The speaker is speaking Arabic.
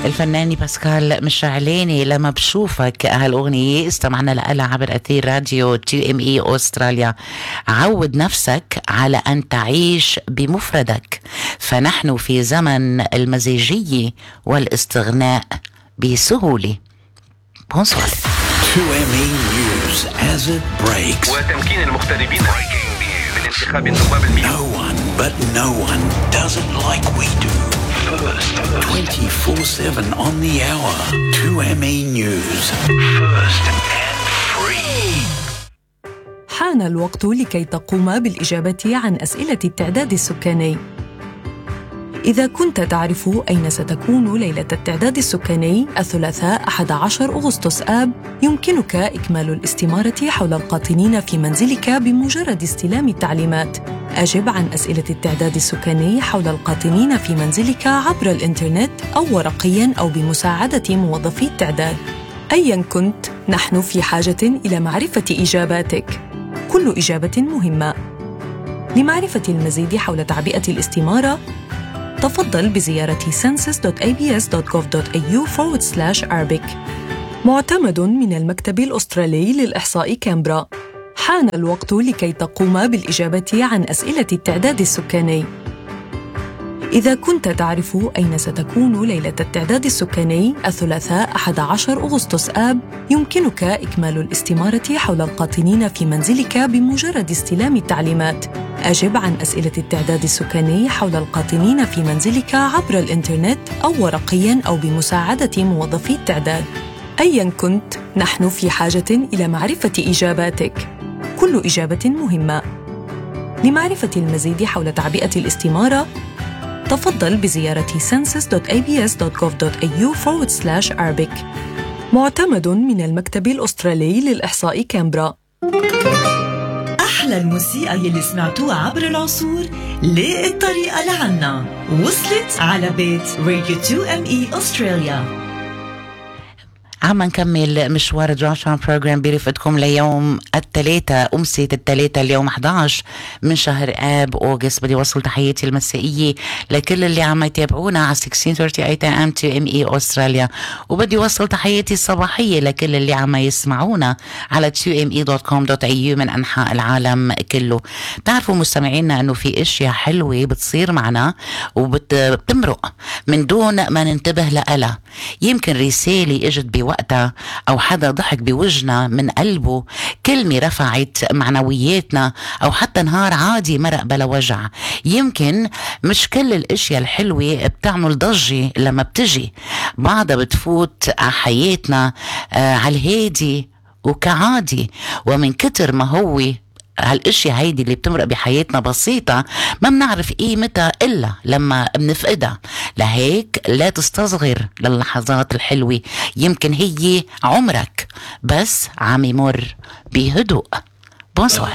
الفنانة باسكال مشعلاني لما بشوفك. هالأغنية استمعنا لها عبر أثير راديو TME أستراليا. عود نفسك على أن تعيش بمفردك، فنحن في زمن المزيجية والاستغناء بسهولة. بونسوار. 2ME News as it breaks. وتمكين المغتربين من انتخاب النواب المئة. No one does it like we do. First, 24/7 on the hour. 2ME News. First and free. حان الوقت لكي تقوم بالإجابة عن أسئلة التعداد السكاني. إذا كنت تعرف أين ستكون ليلة التعداد السكاني الثلاثاء 11 أغسطس آب، يمكنك إكمال الاستمارة حول القاطنين في منزلك بمجرد استلام التعليمات. أجب عن أسئلة التعداد السكاني حول القاطنين في منزلك عبر الإنترنت أو ورقياً أو بمساعدة موظفي التعداد. أياً كنت، نحن في حاجة إلى معرفة إجاباتك. كل إجابة مهمة. لمعرفة المزيد حول تعبئة الاستمارة، تفضل بزيارة census.abs.gov.au/Arabic. معتمد من المكتب الأسترالي للإحصاء كامبرا. حان الوقت لكي تقوم بالإجابة عن أسئلة التعداد السكاني. إذا كنت تعرف أين ستكون ليلة التعداد السكاني الثلاثاء 11 أغسطس آب، يمكنك إكمال الاستمارة حول القاطنين في منزلك بمجرد استلام التعليمات. أجب عن أسئلة التعداد السكاني حول القاطنين في منزلك عبر الإنترنت أو ورقياً أو بمساعدة موظفي التعداد. أياً كنت، نحن في حاجة إلى معرفة إجاباتك. كل إجابة مهمة. لمعرفة المزيد حول تعبئة الاستمارة، تفضل بزيارة census.abs.gov.au/Arabic. معتمد من المكتب الأسترالي للإحصاء كامبرا. أحلى الموسيقى يلي سمعتوها عبر العصور، ليه الطريقة لعنا وصلت على بيت راديو 2ME أستراليا. عم نكمل مشوار دراشان بروجرام برفقتكم ليوم الثلاثاء، أمسية الثلاثاء اليوم 11 من شهر آب أوغست. بدي وصل تحياتي المسائية لكل اللي عم يتابعونا على 1638 AM 2ME أستراليا، وبدي وصل تحياتي الصباحية لكل اللي عم يسمعونا على 2me.com.au من أنحاء العالم كله. تعرفوا مستمعينا أنه في أشياء حلوة بتصير معنا وبتمرق من دون ما ننتبه لها. يمكن رسالة اجت بوقتها أو حدا ضحك بوجنا من قلبه، كلمة رفعت معنوياتنا، أو حتى نهار عادي مرق بلا وجع. يمكن مش كل الاشياء الحلوة بتعمل ضجة لما بتجي، بعضها بتفوت حياتنا على الهادي وكعادي، ومن كتر ما هو هالاشياء هيدي اللي بتمرق بحياتنا بسيطة ما بنعرف قيمتها إلا لما بنفقدها. لهيك لا تستصغر للحظات الحلوة، يمكن هي عمرك بس عم يمر بهدوء. بونسوار.